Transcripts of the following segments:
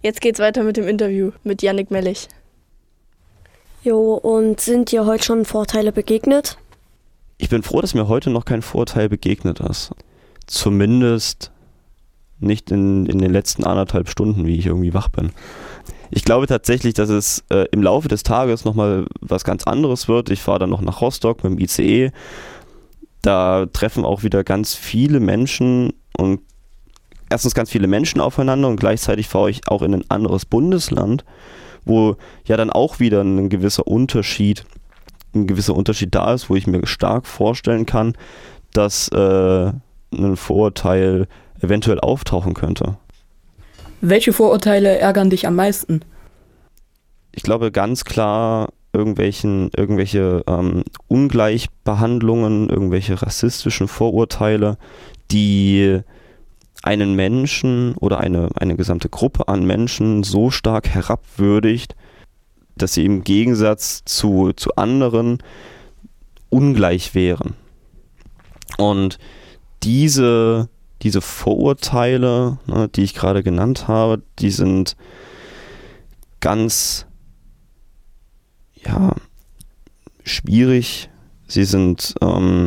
Jetzt geht's weiter mit dem Interview mit Yannick Mellich. Jo, und sind dir heute schon Vorurteile begegnet? Ich bin froh, dass mir heute noch kein Vorurteil begegnet ist. Zumindest nicht in den letzten 1,5 Stunden, wie ich irgendwie wach bin. Ich glaube tatsächlich, dass es im Laufe des Tages nochmal was ganz anderes wird. Ich fahre dann noch nach Rostock mit dem ICE. Da treffen auch wieder ganz viele Menschen und erstens ganz viele Menschen aufeinander und gleichzeitig fahre ich auch in ein anderes Bundesland, wo ja dann auch wieder ein gewisser Unterschied da ist, wo ich mir stark vorstellen kann, dass ein Vorurteil eventuell auftauchen könnte. Welche Vorurteile ärgern dich am meisten? Ich glaube ganz klar irgendwelche Ungleichbehandlungen, irgendwelche rassistischen Vorurteile, die einen Menschen oder eine gesamte Gruppe an Menschen so stark herabwürdigt, dass sie im Gegensatz zu anderen ungleich wären. Und diese Vorurteile, ne, die ich gerade genannt habe, die sind ganz schwierig. Sie sind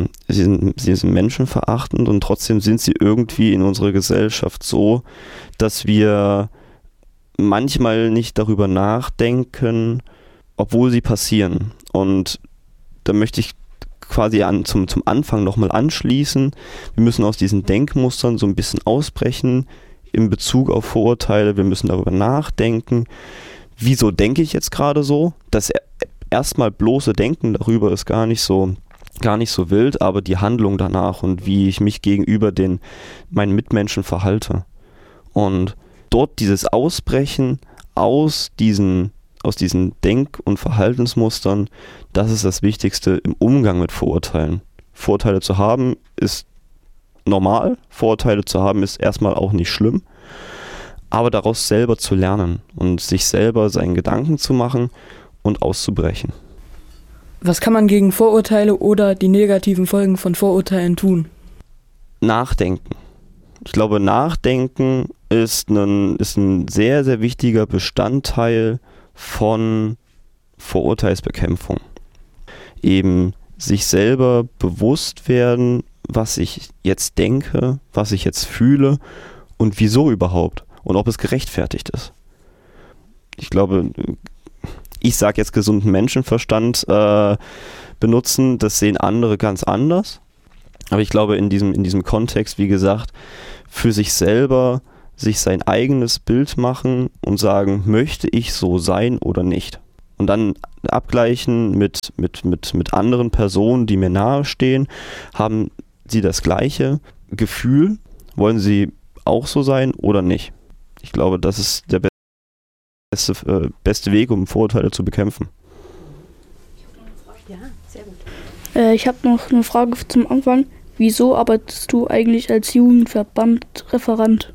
menschenverachtend und trotzdem sind sie irgendwie in unserer Gesellschaft so, dass wir manchmal nicht darüber nachdenken, obwohl sie passieren. Und da möchte ich quasi zum Anfang nochmal anschließen. Wir müssen aus diesen Denkmustern so ein bisschen ausbrechen in Bezug auf Vorurteile. Wir müssen darüber nachdenken, wieso denke ich jetzt gerade so? Das erstmal bloße Denken darüber ist gar nicht so wild, aber die Handlung danach und wie ich mich gegenüber meinen Mitmenschen verhalte. Und dort dieses Ausbrechen aus diesen Denk- und Verhaltensmustern, das ist das Wichtigste im Umgang mit Vorurteilen. Vorurteile zu haben ist normal, Vorurteile zu haben ist erstmal auch nicht schlimm, aber daraus selber zu lernen und sich selber seinen Gedanken zu machen und auszubrechen. Was kann man gegen Vorurteile oder die negativen Folgen von Vorurteilen tun? Nachdenken. Ich glaube, Nachdenken ist ein sehr, sehr wichtiger Bestandteil von Vorurteilsbekämpfung. Eben sich selber bewusst werden, was ich jetzt denke, was ich jetzt fühle und wieso überhaupt und ob es gerechtfertigt ist. Ich glaube, ich sage jetzt gesunden Menschenverstand benutzen, das sehen andere ganz anders. Aber ich glaube, in diesem Kontext, wie gesagt, für sich selber sich sein eigenes Bild machen und sagen, möchte ich so sein oder nicht? Und dann abgleichen mit anderen Personen, die mir nahestehen. Haben sie das gleiche Gefühl? Wollen sie auch so sein oder nicht? Ich glaube, das ist der beste Weg, um Vorurteile zu bekämpfen. Ja, sehr gut. Ich habe noch eine Frage zum Anfang. Wieso arbeitest du eigentlich als Jugendverbandreferent?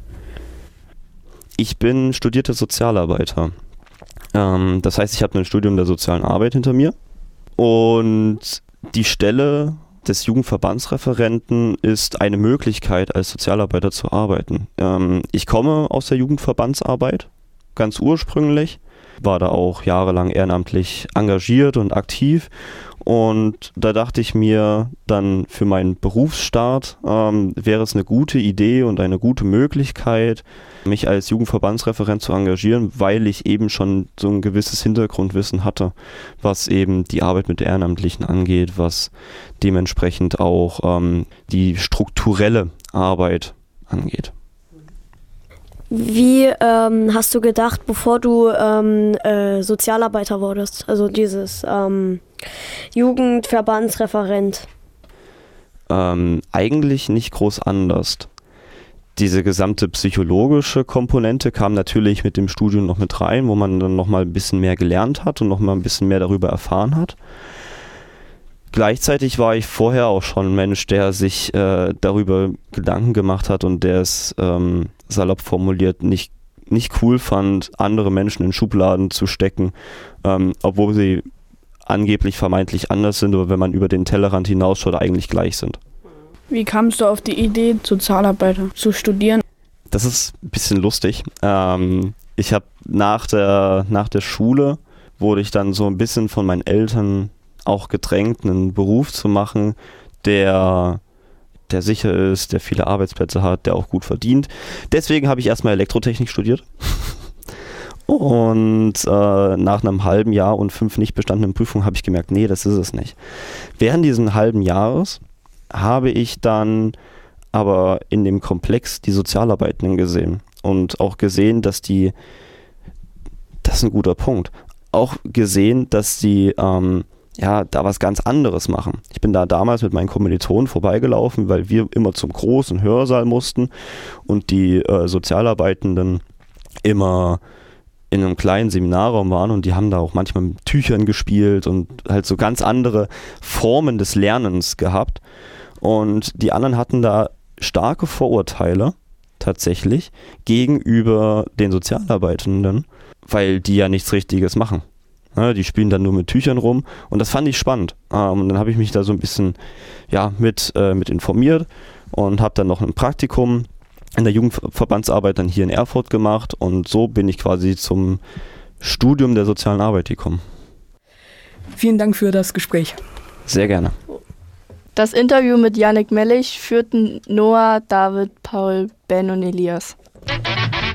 Ich bin studierter Sozialarbeiter. Das heißt, ich habe ein Studium der sozialen Arbeit hinter mir. Und die Stelle des Jugendverbandsreferenten ist eine Möglichkeit, als Sozialarbeiter zu arbeiten. Ich komme aus der Jugendverbandsarbeit, ganz ursprünglich, war da auch jahrelang ehrenamtlich engagiert und aktiv. Und da dachte ich mir dann für meinen Berufsstart wäre es eine gute Idee und eine gute Möglichkeit, mich als Jugendverbandsreferent zu engagieren, weil ich eben schon so ein gewisses Hintergrundwissen hatte, was eben die Arbeit mit Ehrenamtlichen angeht, was dementsprechend auch die strukturelle Arbeit angeht. Wie hast du gedacht, bevor du Sozialarbeiter wurdest, also dieses Jugendverbandsreferent? Eigentlich nicht groß anders. Diese gesamte psychologische Komponente kam natürlich mit dem Studium noch mit rein, wo man dann nochmal ein bisschen mehr gelernt hat und nochmal ein bisschen mehr darüber erfahren hat. Gleichzeitig war ich vorher auch schon ein Mensch, der sich darüber Gedanken gemacht hat und der es salopp formuliert nicht cool fand, andere Menschen in Schubladen zu stecken, obwohl sie angeblich vermeintlich anders sind, aber wenn man über den Tellerrand hinausschaut, eigentlich gleich sind. Wie kamst du auf die Idee, Sozialarbeiter zu studieren? Das ist ein bisschen lustig. Ich habe nach der Schule wurde ich dann so ein bisschen von meinen Eltern auch gedrängt, einen Beruf zu machen, der sicher ist, der viele Arbeitsplätze hat, der auch gut verdient. Deswegen habe ich erstmal Elektrotechnik studiert. Und nach einem halben Jahr und 5 nicht bestandenen Prüfungen habe ich gemerkt, nee, das ist es nicht. Während diesen halben Jahres habe ich dann aber in dem Komplex die Sozialarbeitenden gesehen und auch gesehen, dass das ist ein guter Punkt, auch gesehen, dass die da was ganz anderes machen. Ich bin da damals mit meinen Kommilitonen vorbeigelaufen, weil wir immer zum großen Hörsaal mussten und die Sozialarbeitenden immer in einem kleinen Seminarraum waren und die haben da auch manchmal mit Tüchern gespielt und halt so ganz andere Formen des Lernens gehabt. Und die anderen hatten da starke Vorurteile tatsächlich gegenüber den Sozialarbeitenden, weil die ja nichts Richtiges machen. Ja, die spielen dann nur mit Tüchern rum und das fand ich spannend. Und dann habe ich mich da so ein bisschen mit informiert und habe dann noch ein Praktikum in der Jugendverbandsarbeit dann hier in Erfurt gemacht und so bin ich quasi zum Studium der sozialen Arbeit gekommen. Vielen Dank für das Gespräch. Sehr gerne. Das Interview mit Yannick Mellich führten Noah, David, Paul, Ben und Elias.